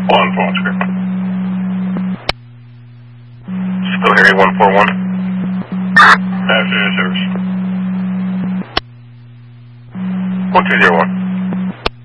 On phone script. Still hear you, 141. Afternoon service. 1201.